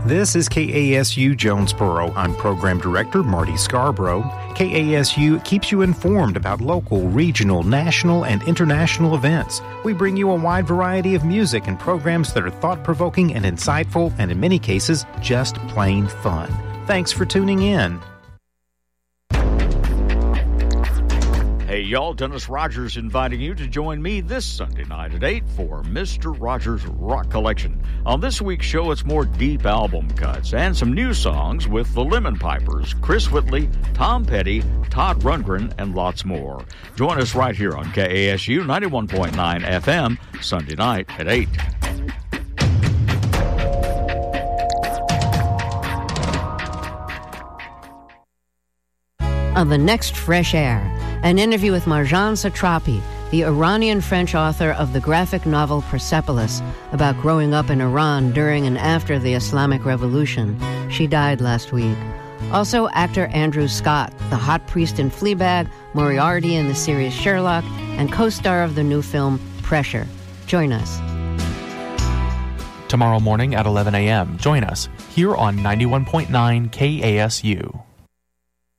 This is KASU Jonesboro. I'm Program Director Marty Scarborough. KASU keeps you informed about local, regional, national, and international events. We bring you a wide variety of music and programs that are thought-provoking and insightful, and in many cases, just plain fun. Thanks for tuning in. Hey, y'all, Dennis Rogers inviting you to join me this Sunday night at 8 for Mr. Rogers' Rock Collection. On this week's show, it's more deep album cuts and some new songs with the Lemon Pipers, Chris Whitley, Tom Petty, Todd Rundgren, and lots more. Join us right here on KASU 91.9 FM, Sunday night at 8. On the next Fresh Air, an interview with Marjane Satrapi, the Iranian-French author of the graphic novel Persepolis, about growing up in Iran during and after the Islamic Revolution. She died last week. Also, actor Andrew Scott, the hot priest in Fleabag, Moriarty in the series Sherlock, and co-star of the new film Pressure. Join us. Tomorrow morning at 11 a.m., join us here on 91.9 KASU.